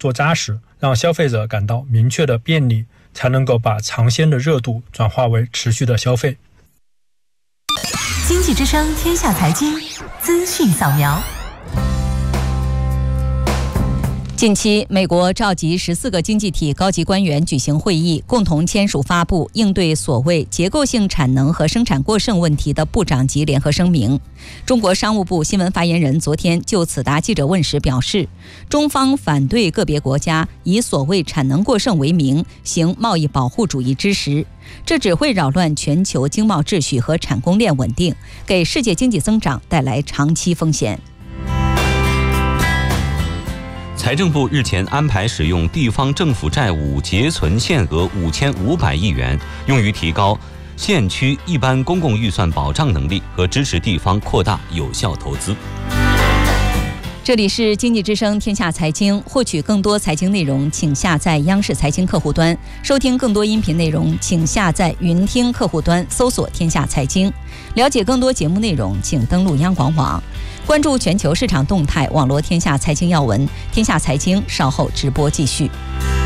做扎实，让消费者感到明确的便利，才能够把尝鲜的热度转化为持续的消费。 经济之声天下财经资讯扫描。近期，美国召集14个经济体高级官员举行会议，共同签署发布应对所谓结构性产能和生产过剩问题的部长级联合声明。中国商务部新闻发言人昨天就此答记者问时表示，中方反对个别国家以所谓产能过剩为名行贸易保护主义之实，这只会扰乱全球经贸秩序和产供链稳定，给世界经济增长带来长期风险。 财政部日前安排使用地方政府债务结存限额5500亿元，用于提高县区一般公共预算保障能力和支持地方扩大有效投资。 这里是经济之声天下财经，获取更多财经内容请下载央视财经客户端，收听更多音频内容请下载云听客户端搜索天下财经，了解更多节目内容请登录央广网，关注全球市场动态，网罗天下财经要闻。天下财经稍后直播继续。